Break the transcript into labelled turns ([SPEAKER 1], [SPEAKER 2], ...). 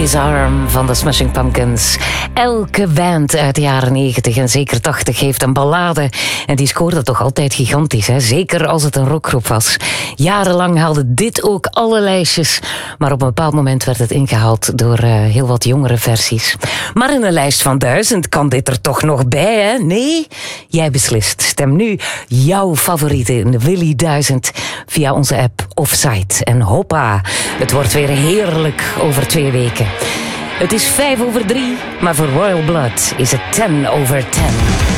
[SPEAKER 1] His Arm van de Smashing Pumpkins. Elke band uit de jaren 90 en zeker 80 heeft een ballade. En die scoorde toch altijd gigantisch, hè? Zeker als het een rockgroep was. Jarenlang haalde dit ook alle lijstjes. Maar op een bepaald moment werd het ingehaald door heel wat jongere versies. Maar in een lijst van 1000 kan dit er toch nog bij, hè? Nee? Jij beslist. Stem nu jouw favoriete in de Willy 1000 via onze app Offside. En hoppa, het wordt weer heerlijk over 2 weken. Het is 3:05, maar voor Royal Blood is het 10:10.